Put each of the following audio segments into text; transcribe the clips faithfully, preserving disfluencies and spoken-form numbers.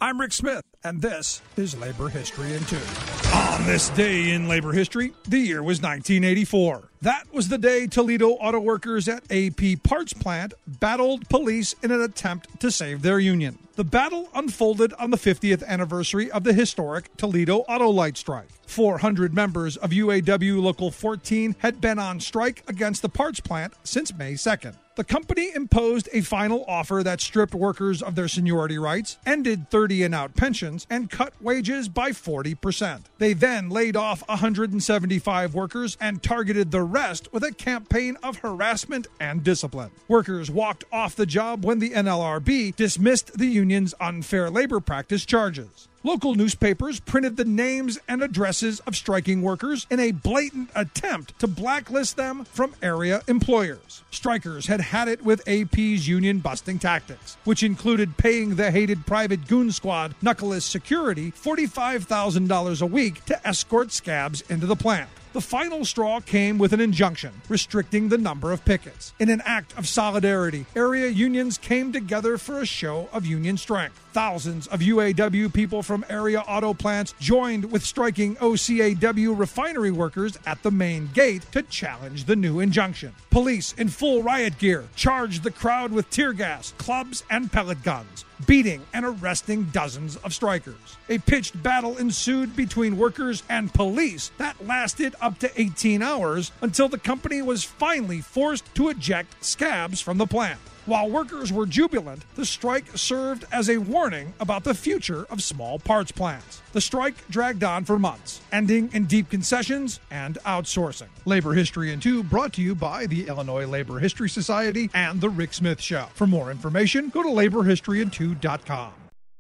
I'm Rick Smith, and this is Labor History in Two. On this day in labor history, the year was nineteen eighty-four. That was the day Toledo auto workers at A P Parts Plant battled police in an attempt to save their union. The battle unfolded on the fiftieth anniversary of the historic Toledo Auto Light Strike. four hundred members of U A W Local fourteen had been on strike against the parts plant since May second. The company imposed a final offer that stripped workers of their seniority rights, ended thirty and out pensions, and cut wages by forty percent. They then laid off one hundred seventy-five workers and targeted the rest with a campaign of harassment and discipline. Workers walked off the job when the N L R B dismissed the union's unfair labor practice charges. Local newspapers printed the names and addresses of striking workers in a blatant attempt to blacklist them from area employers. Strikers had had it with A P's union-busting tactics, which included paying the hated private goon squad, Knuckleus Security, forty-five thousand dollars a week to escort scabs into the plant. The final straw came with an injunction restricting the number of pickets. In an act of solidarity, area unions came together for a show of union strength. Thousands of U A W people from area auto plants joined with striking O C A W refinery workers at the main gate to challenge the new injunction. Police in full riot gear charged the crowd with tear gas, clubs, and pellet guns, beating and arresting dozens of strikers. A pitched battle ensued between workers and police that lasted up to eighteen hours until the company was finally forced to eject scabs from the plant. While workers were jubilant, the strike served as a warning about the future of small parts plants. The strike dragged on for months, ending in deep concessions and outsourcing. Labor History in Two brought to you by the Illinois Labor History Society and The Rick Smith Show. For more information, go to labor history in two dot com.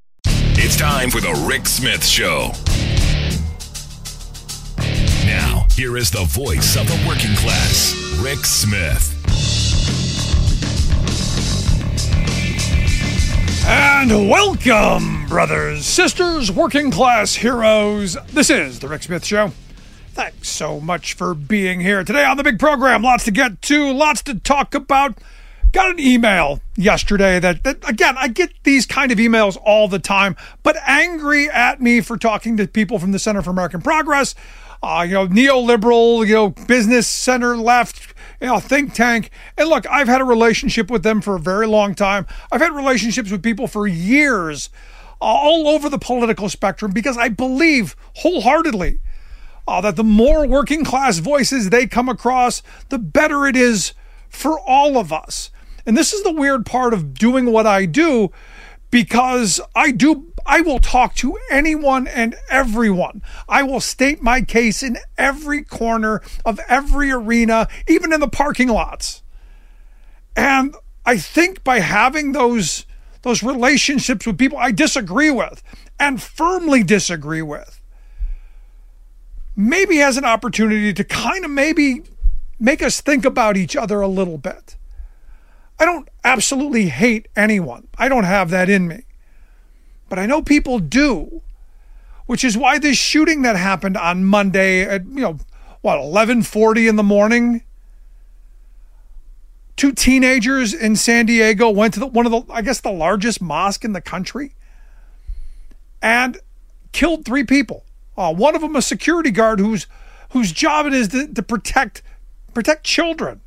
It's time for The Rick Smith Show. Now, here is the voice of the working class, Rick Smith. And welcome, brothers, sisters, working class heroes. This is The Rick Smith Show. Thanks so much for being here today on the big program. Lots to get to, lots to talk about. Got an email yesterday that, that, again, I get these kind of emails all the time, but angry at me for talking to people from the Center for American Progress, uh, you know, neoliberal, you know, business center left, you know, think tank. And look, I've had a relationship with them for a very long time. I've had relationships with people for years, uh, all over the political spectrum, because I believe wholeheartedly uh, that the more working class voices they come across, the better it is for all of us. And this is the weird part of doing what I do, because I do, I will talk to anyone and everyone. I will state my case in every corner of every arena, even in the parking lots. And I think by having those, those relationships with people I disagree with and firmly disagree with, maybe has an opportunity to kind of maybe make us think about each other a little bit. I don't absolutely hate anyone. I don't have that in me. But I know people do, which is why this shooting that happened on Monday at, you know, what, eleven forty in the morning? Two teenagers in San Diego went to the, one of the, I guess, the largest mosque in the country and killed three people. Uh, one of them a security guard whose whose job it is to, to protect protect children.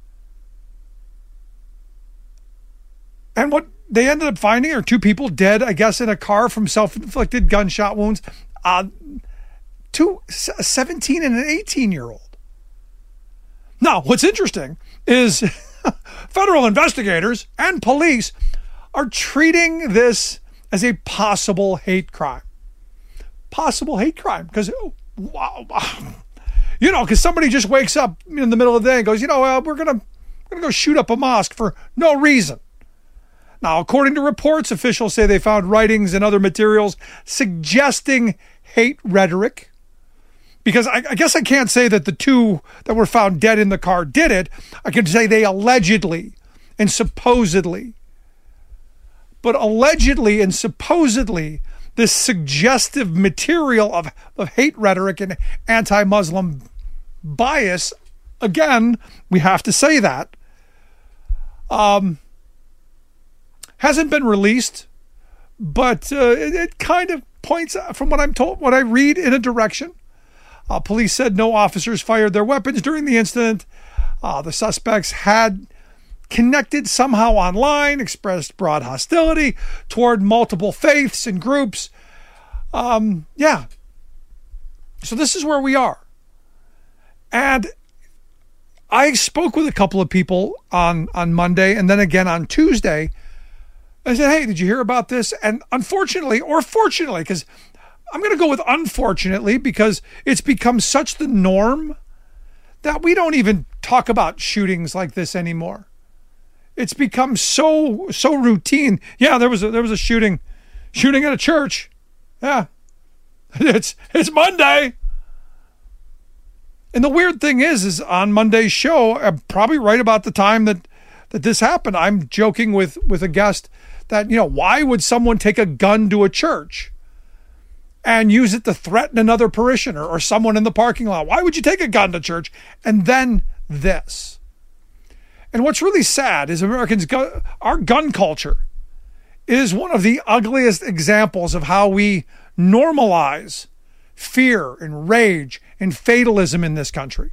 And what they ended up finding are two people dead, I guess, in a car from self-inflicted gunshot wounds. Uh, two, a seventeen and an eighteen-year-old. Now, what's interesting is federal investigators and police are treating this as a possible hate crime. Possible hate crime. Because, wow, you know, because somebody just wakes up in the middle of the day and goes, you know, uh, we're going to we're gonna go shoot up a mosque for no reason. Now, according to reports, officials say they found writings and other materials suggesting hate rhetoric. Because I, I guess I can't say that the two that were found dead in the car did it. I can say they allegedly and supposedly. But allegedly and supposedly, this suggestive material of, of hate rhetoric and anti-Muslim bias, again, we have to say that, um, hasn't been released but uh, it, it kind of points, from what I'm told, what I read, in a direction. Uh, police said no officers fired their weapons during the incident. Uh, the suspects had connected somehow online, expressed broad hostility toward multiple faiths and groups. Um, yeah. So this is where we are. And I spoke with a couple of people on, on Monday and then again on Tuesday. I said, hey, did you hear about this? And unfortunately, or fortunately, because I'm going to go with unfortunately, because it's become such the norm that we don't even talk about shootings like this anymore. It's become so so routine. Yeah, there was a, there was a shooting, shooting at a church. Yeah, it's it's Monday. And the weird thing is, is on Monday's show, uh, probably right about the time that that this happened, I'm joking with with a guest that, you know, why would someone take a gun to a church and use it to threaten another parishioner or someone in the parking lot? Why would you take a gun to church? And then this. And what's really sad is Americans, go, our gun culture is one of the ugliest examples of how we normalize fear and rage and fatalism in this country.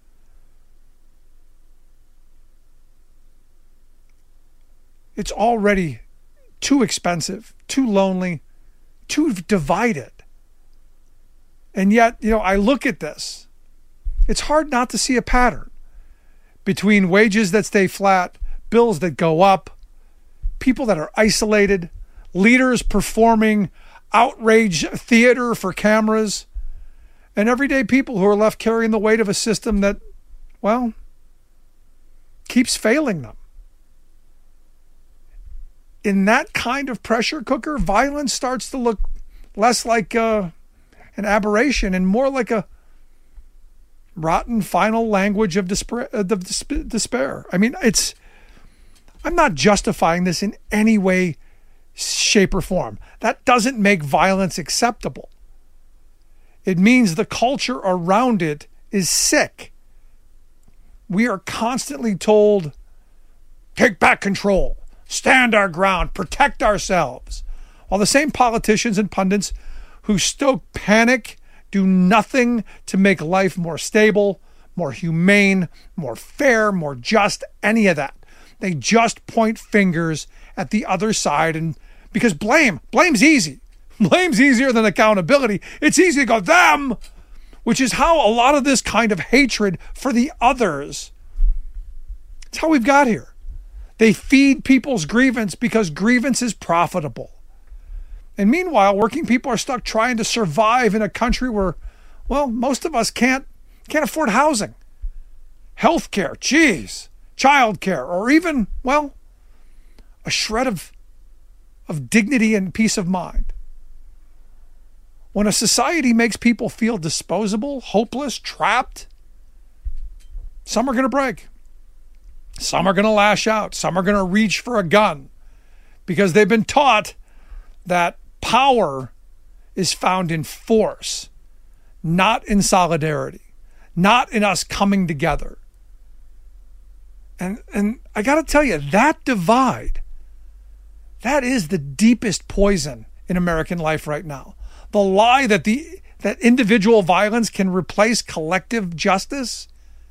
It's already too expensive, too lonely, too divided. And yet, you know, I look at this. It's hard not to see a pattern between wages that stay flat, bills that go up, people that are isolated, leaders performing outrage theater for cameras, and everyday people who are left carrying the weight of a system that, well, keeps failing them. In that kind of pressure cooker, violence starts to look less like uh, an aberration and more like a rotten final language of despair, of despair. I mean, it's, I'm not justifying this in any way, shape, or form. That doesn't make violence acceptable. It means the culture around it is sick. We are constantly told, take back control, stand our ground, protect ourselves. While the same politicians and pundits who stoke panic do nothing to make life more stable, more humane, more fair, more just, any of that. They just point fingers at the other side, and because blame, blame's easy. Blame's easier than accountability. It's easy to go them, which is how a lot of this kind of hatred for the others, it's how we've got here. They feed people's grievance because grievance is profitable. And meanwhile, working people are stuck trying to survive in a country where, well, most of us can't can't afford housing, health care, geez, child care, or even, well, a shred of, of dignity and peace of mind. When a society makes people feel disposable, hopeless, trapped, some are going to break. Some are going to lash out. Some are going to reach for a gun because they've been taught that power is found in force, not in solidarity, not in us coming together. And and I got to tell you, that divide, that is the deepest poison in American life right now. The lie that the that individual violence can replace collective justice,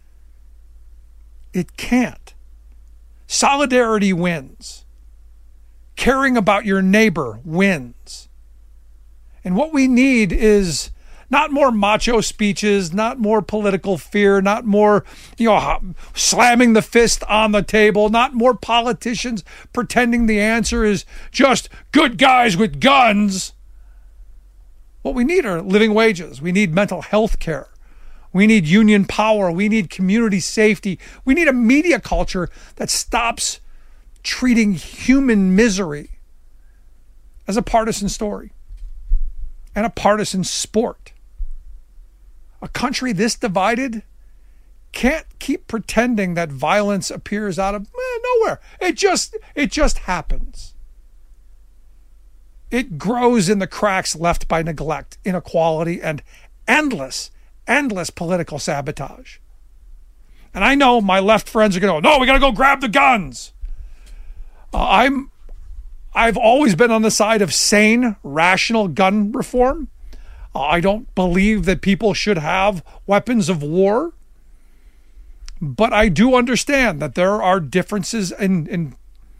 it can't. Solidarity wins. Caring about your neighbor wins. And what we need is not more macho speeches, not more political fear, not more, you know, slamming the fist on the table, not more politicians pretending the answer is just good guys with guns. What we need are living wages. We need mental health care. We need union power. We need community safety. We need a media culture that stops treating human misery as a partisan story and a partisan sport. A country this divided can't keep pretending that violence appears out of eh, nowhere. It just, it just happens. It grows in the cracks left by neglect, inequality, and endless, endless political sabotage. And I know my left friends are going to go, no, we got to go grab the guns. Uh, I'm I've always been on the side of sane, rational gun reform. I don't believe that people should have weapons of war. But I do understand that there are differences in, in,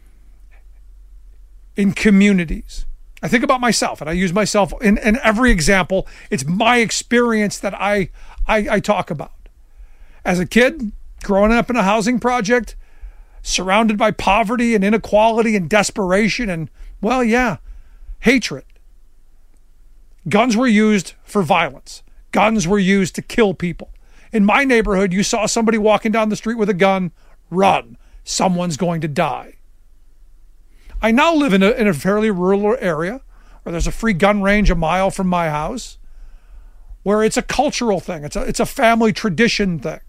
in communities. I think about myself, and I use myself in, in every example. It's my experience that I, I, I talk about. As a kid, growing up in a housing project, surrounded by poverty and inequality and desperation and, well, yeah, hatred. Guns were used for violence. Guns were used to kill people. In my neighborhood, you saw somebody walking down the street with a gun, run. Someone's going to die. I now live in a, in a fairly rural area where there's a free gun range a mile from my house, where it's a cultural thing. It's a, it's a family tradition thing.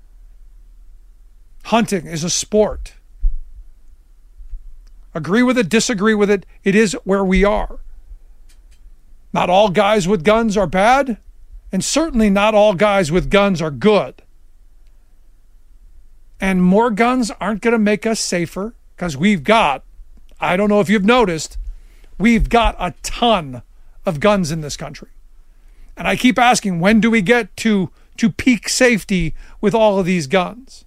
Hunting is a sport. Agree with it, disagree with it. It is where we are. Not all guys with guns are bad. And certainly not all guys with guns are good. And more guns aren't going to make us safer because we've got, I don't know if you've noticed, we've got a ton of guns in this country. And I keep asking, when do we get to, to peak safety with all of these guns?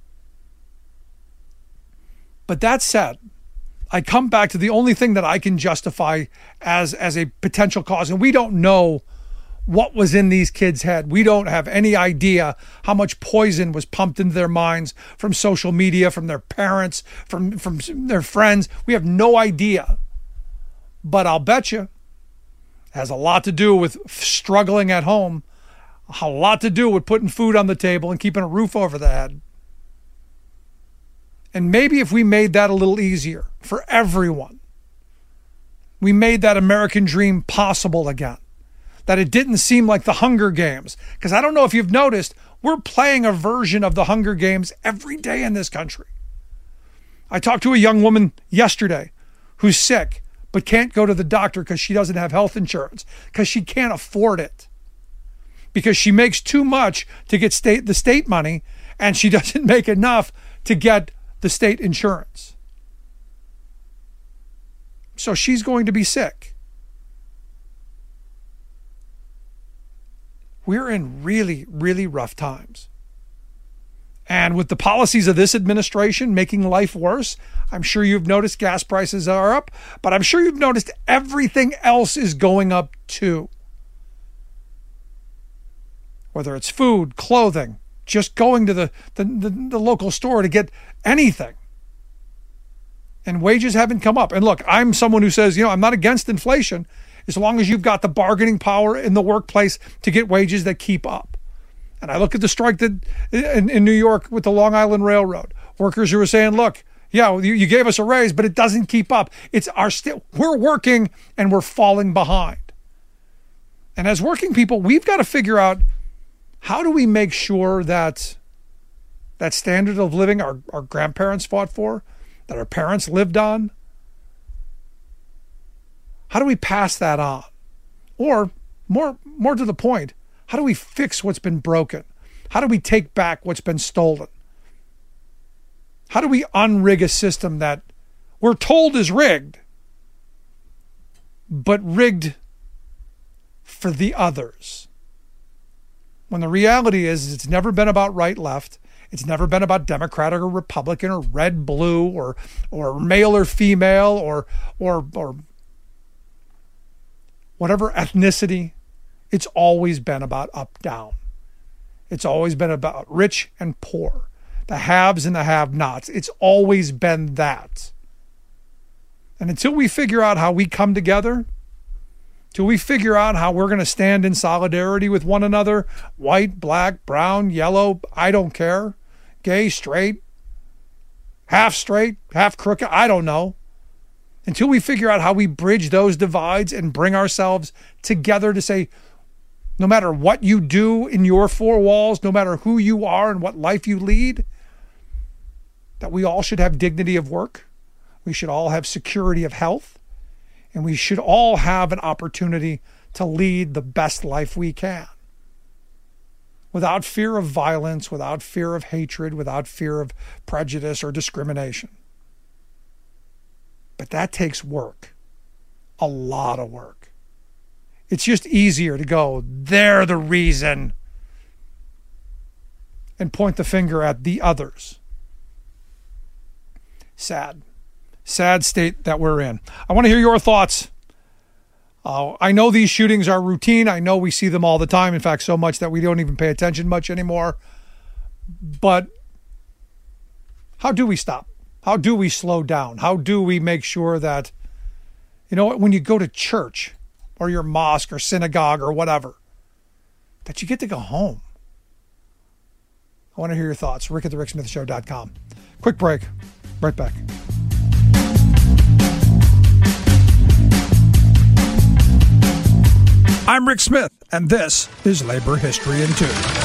But that said, I come back to the only thing that I can justify as, as a potential cause. And we don't know what was in these kids' head. We don't have any idea how much poison was pumped into their minds from social media, from their parents, from, from their friends. We have no idea. But I'll bet you it has a lot to do with struggling at home, a lot to do with putting food on the table and keeping a roof over the head. And maybe if we made that a little easier for everyone, we made that American dream possible again. That it didn't seem like the Hunger Games. Because I don't know if you've noticed, we're playing a version of the Hunger Games every day in this country. I talked to a young woman yesterday who's sick, but can't go to the doctor because she doesn't have health insurance, because she can't afford it. Because she makes too much to get state the state money, and she doesn't make enough to get the state insurance. So she's going to be sick. We're in really, really rough times. And with the policies of this administration making life worse, I'm sure you've noticed gas prices are up, but I'm sure you've noticed everything else is going up too. Whether it's food, clothing, just going to the, the, the, the local store to get anything. And wages haven't come up. And look, I'm someone who says, you know, I'm not against inflation, as long as you've got the bargaining power in the workplace to get wages that keep up. And I look at the strike that in, in New York with the Long Island Railroad. Workers who are saying, look, yeah, you, you gave us a raise, but it doesn't keep up. It's our still we're working and we're falling behind. And as working people, we've got to figure out, how do we make sure that that standard of living our, our grandparents fought for, that our parents lived on, how do we pass that on? Or more, more to the point, how do we fix what's been broken? How do we take back what's been stolen? How do we unrig a system that we're told is rigged, but rigged for the others? When the reality is, it's never been about right-left. It's never been about Democratic or Republican or red-blue or or male or female or or or whatever ethnicity. It's always been about up-down. It's always been about rich and poor, the haves and the have-nots. It's always been that. And until we figure out how we come together, till we figure out how we're going to stand in solidarity with one another, white, black, brown, yellow, I don't care, gay, straight, half straight, half crooked, I don't know. Until we figure out how we bridge those divides and bring ourselves together to say, no matter what you do in your four walls, no matter who you are and what life you lead, that we all should have dignity of work. We should all have security of health. And we should all have an opportunity to lead the best life we can. Without fear of violence, without fear of hatred, without fear of prejudice or discrimination. But that takes work. A lot of work. It's just easier to go, they're the reason, and point the finger at the others. Sad. Sad state that we're in. I want to hear your thoughts. Uh, I know these shootings are routine. I know we see them all the time. In fact, so much that we don't even pay attention much anymore. But how do we stop? How do we slow down? How do we make sure that, you know, when you go to church or your mosque or synagogue or whatever, that you get to go home? I want to hear your thoughts. Rick at the rick smith show dot com. Quick break. Right back. I'm Rick Smith, and this is Labor History in Two.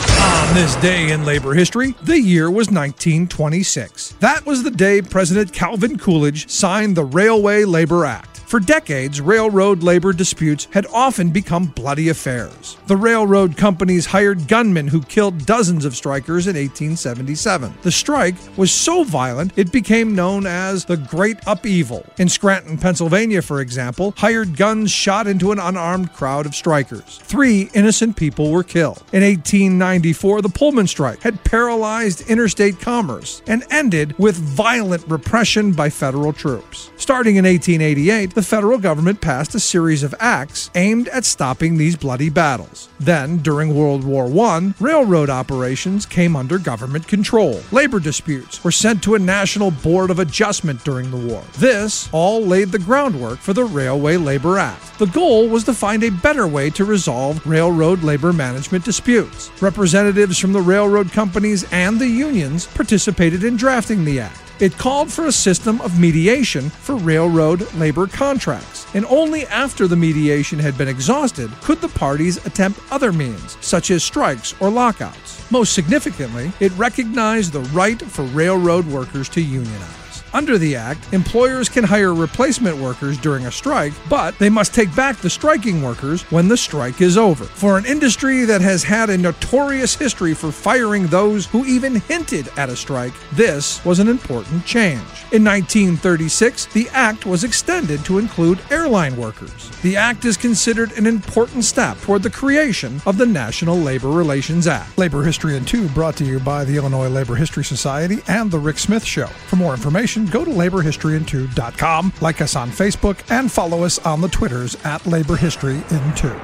On this day in labor history, the year was nineteen twenty-six. That was the day President Calvin Coolidge signed the Railway Labor Act. For decades, railroad labor disputes had often become bloody affairs. The railroad companies hired gunmen who killed dozens of strikers in eighteen seventy-seven. The strike was so violent, it became known as the Great Upheaval. In Scranton, Pennsylvania, for example, hired guns shot into an unarmed crowd of strikers. Three innocent people were killed. In eighteen ninety-four, the Pullman strike had paralyzed interstate commerce and ended with violent repression by federal troops. Starting in eighteen eighty-eight, the federal government passed a series of acts aimed at stopping these bloody battles. Then, during World War One, railroad operations came under government control. Labor disputes were sent to a national board of adjustment during the war. This all laid the groundwork for the Railway Labor Act. The goal was to find a better way to resolve railroad labor management disputes. Representatives from the railroad companies and the unions participated in drafting the act. It called for a system of mediation for railroad labor contracts, and only after the mediation had been exhausted could the parties attempt other means, such as strikes or lockouts. Most significantly, it recognized the right for railroad workers to unionize. Under the Act, employers can hire replacement workers during a strike, but they must take back the striking workers when the strike is over. For an industry that has had a notorious history for firing those who even hinted at a strike, this was an important change. In nineteen thirty-six, the Act was extended to include airline workers. The Act is considered an important step toward the creation of the National Labor Relations Act. Labor History in Two brought to you by the Illinois Labor History Society and The Rick Smith Show. For more information, go to labor history in two dot com, like us on Facebook, and follow us on the Twitters at Labor History in Two.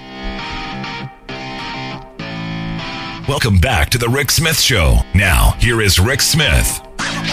Welcome back to the Rick Smith Show. Now, here is Rick Smith.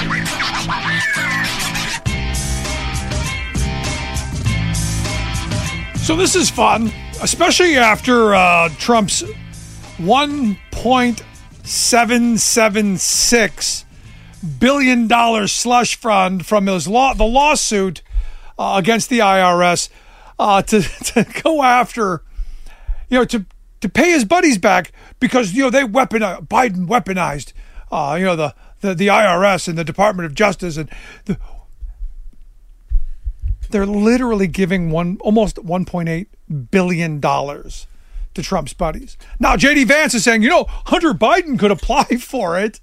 So this is fun, especially after uh, Trump's one point seven seven six billion dollars slush fund from his law, the lawsuit uh, against the I R S uh, to, to go after, you know, to to pay his buddies back because, you know, they weapon Biden weaponized, uh, you know, the, the the I R S and the Department of Justice, and the, they're literally giving one almost one point eight billion dollars to Trump's buddies. Now J D Vance is saying, you know, Hunter Biden could apply for it.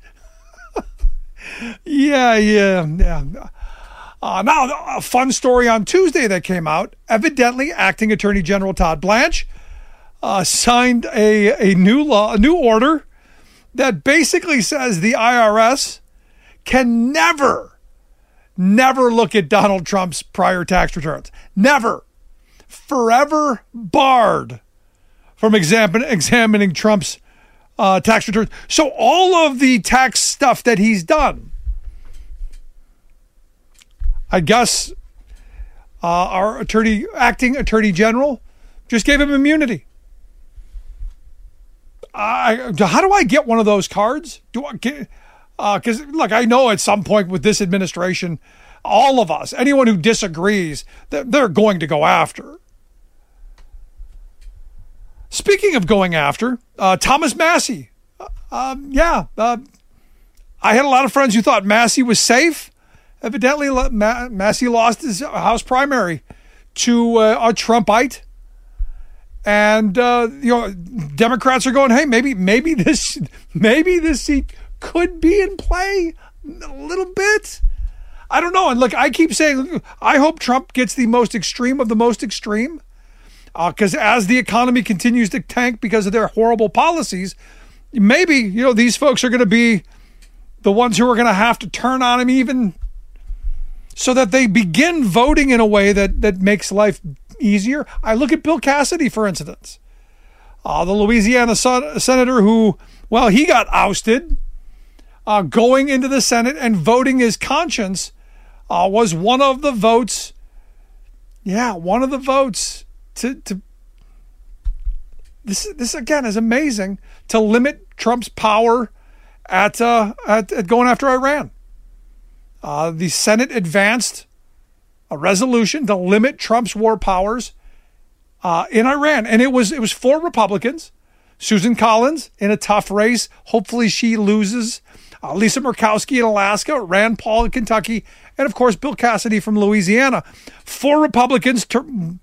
Yeah, yeah, yeah. Uh, now, a fun story on Tuesday that came out. Evidently, Acting Attorney General Todd Blanche uh, signed a, a new law, a new order that basically says the I R S can never, never look at Donald Trump's prior tax returns. Never. Forever barred from examine, examining Trump's Uh, tax returns. So all of the tax stuff that he's done, I guess uh, our attorney, acting attorney general, just gave him immunity. I, how do I get one of those cards? Do I get? Because uh, look, I know at some point with this administration, all of us, anyone who disagrees, they're, they're going to go after. Speaking of going after, uh, Thomas Massie. Uh, um, yeah, uh, I had a lot of friends who thought Massie was safe. Evidently, Ma- Massie lost his House primary to uh, a Trumpite. And, uh, you know, Democrats are going, hey, maybe maybe this maybe this seat could be in play a little bit. I don't know. And look, I keep saying, I hope Trump gets the most extreme of the most extreme. Because uh, as the economy continues to tank because of their horrible policies, maybe, you know, these folks are going to be the ones who are going to have to turn on him even so that they begin voting in a way that, that makes life easier. I look at Bill Cassidy, for instance, uh, the Louisiana son- senator who, well, he got ousted uh, going into the Senate and voting his conscience uh, was one of the votes. Yeah, one of the votes. To, to this this again is amazing to limit Trump's power at uh, at, at going after Iran. Uh, the Senate advanced a resolution to limit Trump's war powers uh, in Iran, and it was it was four Republicans. Susan Collins in a tough race. Hopefully she loses. Uh, Lisa Murkowski in Alaska, Rand Paul in Kentucky, and of course Bill Cassidy from Louisiana. Four Republicans. Ter-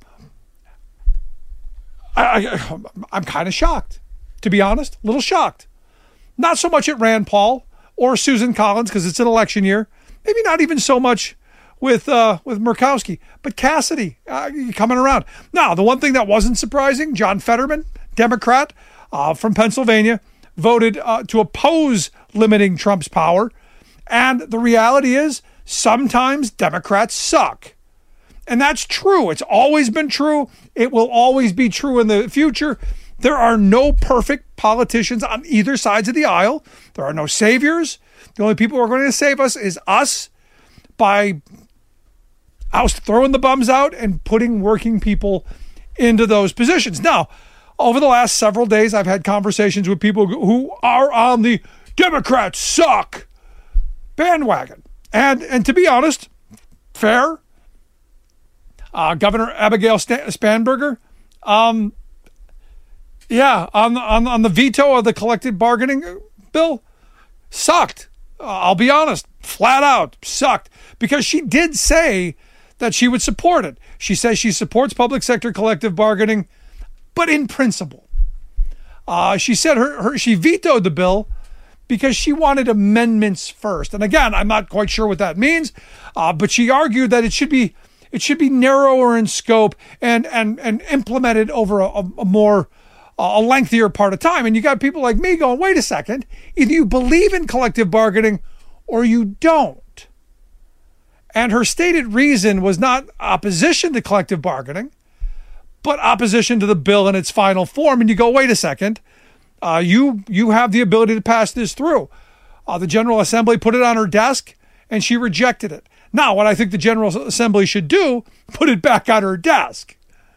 I, I, I'm kind of shocked, to be honest, a little shocked. Not so much at Rand Paul or Susan Collins because it's an election year. Maybe not even so much with uh, with Murkowski, but Cassidy uh, coming around. Now, the one thing that wasn't surprising, John Fetterman, Democrat uh, from Pennsylvania, voted uh, to oppose limiting Trump's power. And the reality is sometimes Democrats suck. And that's true. It's always been true. It will always be true in the future. There are no perfect politicians on either sides of the aisle. There are no saviors. The only people who are going to save us is us by oust throwing the bums out and putting working people into those positions. Now, over the last several days, I've had conversations with people who are on the Democrats suck bandwagon. And, and to be honest, fair. Uh, Governor Abigail Spanberger, um, yeah, on the, on, on the veto of the collective bargaining bill, sucked. Uh, I'll be honest, flat out sucked, because she did say that she would support it. She says she supports public sector collective bargaining, but in principle. Uh, she said her, her she vetoed the bill because she wanted amendments first. And again, I'm not quite sure what that means, uh, but she argued that it should be It should be narrower in scope and and and implemented over a, a more a lengthier part of time. And you got people like me going, wait a second, either you believe in collective bargaining or you don't. And her stated reason was not opposition to collective bargaining, but opposition to the bill in its final form. And you go, wait a second, uh, you you have the ability to pass this through. Uh, the General Assembly put it on her desk and she rejected it. Now, what I think the General Assembly should do, put it back on her desk.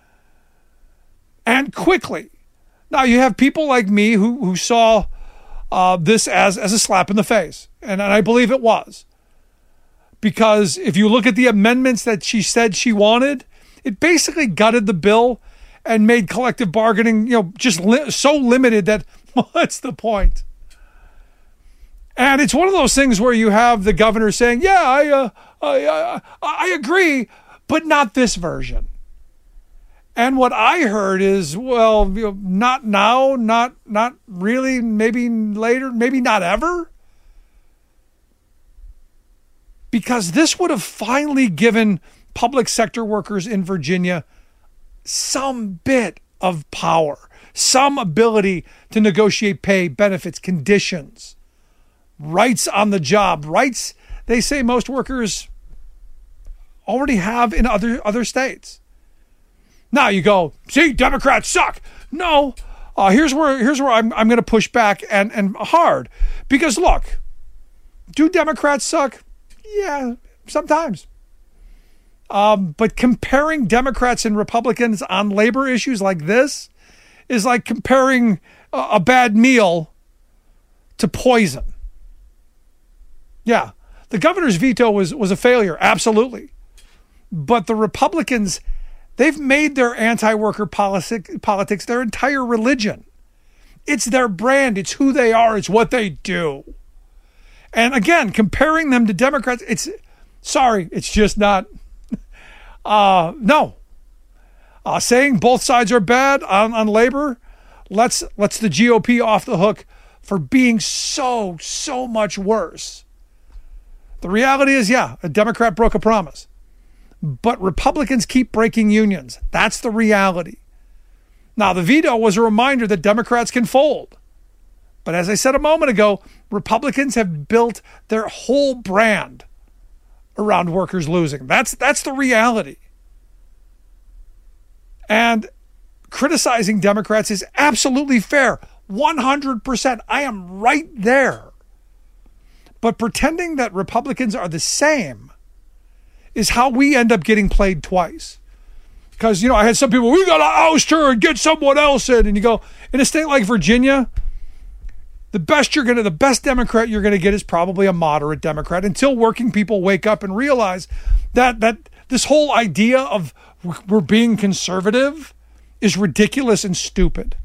And quickly. Now, you have people like me who, who saw uh, this as, as a slap in the face. And, and I believe it was. Because if you look at the amendments that she said she wanted, it basically gutted the bill and made collective bargaining, you know, just li- so limited that what's the point? And it's one of those things where you have the governor saying, yeah, I, uh, I, I, I agree, but not this version. And what I heard is, well, you know, not now, not, not really, maybe later, maybe not ever. Because this would have finally given public sector workers in Virginia some bit of power, some ability to negotiate pay, benefits, conditions, rights on the job, rights they say most workers already have in other other states. Now you go, see, Democrats suck. No, uh, here's where here's where I'm I'm going to push back and and hard, because look, do Democrats suck? Yeah, sometimes. Um, but comparing Democrats and Republicans on labor issues like this is like comparing a, a bad meal to poison. Yeah, the governor's veto was, was a failure, absolutely. But the Republicans, they've made their anti-worker policy, politics their entire religion. It's their brand. It's who they are. It's what they do. And again, comparing them to Democrats, it's, sorry, it's just not, uh, no. Uh, saying both sides are bad on, on labor lets, lets the G O P off the hook for being so, so much worse. The reality is, yeah, a Democrat broke a promise. But Republicans keep breaking unions. That's the reality. Now, the veto was a reminder that Democrats can fold. But as I said a moment ago, Republicans have built their whole brand around workers losing. That's, that's the reality. And criticizing Democrats is absolutely fair. one hundred percent. I am right there. But pretending that Republicans are the same is how we end up getting played twice. Because, you know, I had some people, we got to oust her and get someone else in. And you go, in a state like Virginia, the best you're going to, the best Democrat you're going to get is probably a moderate Democrat until working people wake up and realize that that this whole idea of we're being conservative is ridiculous and stupid.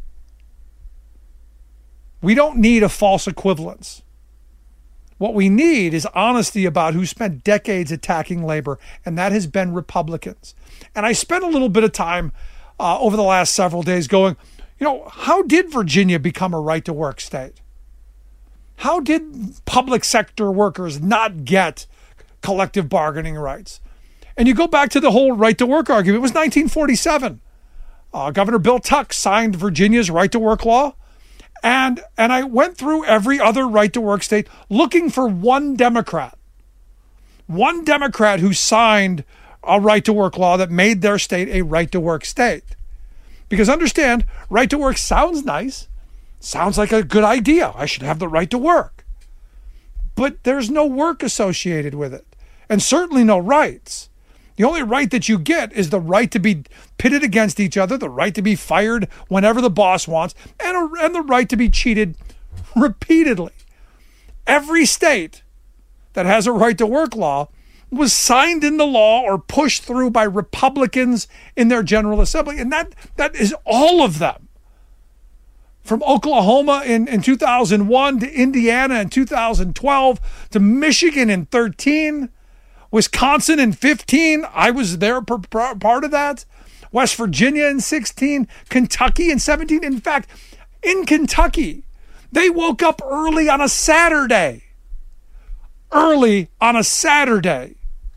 We don't need a false equivalence. What we need is honesty about who spent decades attacking labor, and that has been Republicans. And I spent a little bit of time uh, over the last several days going, you know, how did Virginia become a right-to-work state? How did public sector workers not get collective bargaining rights? And you go back to the whole right-to-work argument. It was nineteen forty-seven. Uh, Governor Bill Tuck signed Virginia's right-to-work law. And and I went through every other right-to-work state looking for one Democrat. One Democrat who signed a right-to-work law that made their state a right-to-work state. Because understand, right-to-work sounds nice. Sounds like a good idea. I should have the right to work. But there's no work associated with it. And certainly no rights. The only right that you get is the right to be pitted against each other, the right to be fired whenever the boss wants, and, a, and the right to be cheated repeatedly. Every state that has a right to work law was signed into law or pushed through by Republicans in their General Assembly. And that that is all of them. From Oklahoma in, in two thousand one to Indiana in two thousand twelve to Michigan in thirteen. Wisconsin in fifteen, I was there per, per, part of that. West Virginia in sixteen, Kentucky in seventeen. In fact, in Kentucky, they woke up early on a Saturday. Early on a Saturday.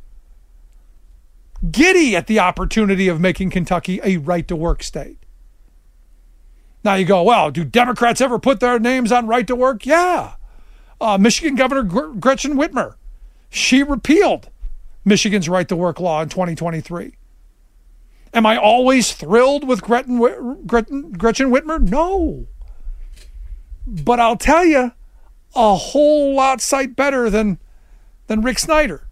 Giddy at the opportunity of making Kentucky a right-to-work state. Now you go, well, do Democrats ever put their names on right-to-work? Yeah. Uh, Michigan Governor Gr- Gretchen Whitmer, she repealed Michigan's right-to-work law in twenty twenty-three. Am I always thrilled with Gretchen, Gretchen, Gretchen Whitmer? No. But I'll tell you, a whole lot sight better than, than Rick Snyder.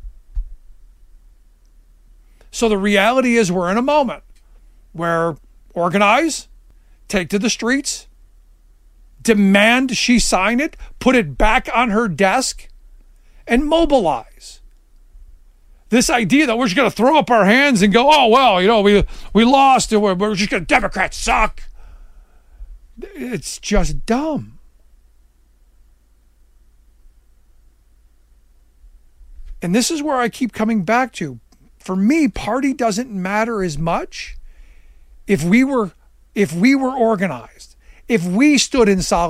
So the reality is we're in a moment where organize, take to the streets, demand she sign it, put it back on her desk, and mobilize. This idea that we're just going to throw up our hands and go, oh, well, you know, we we lost and we're, we're just going to, Democrats suck. It's just dumb. And this is where I keep coming back to. For me, party doesn't matter as much if we were if we were organized, if we stood in solidarity.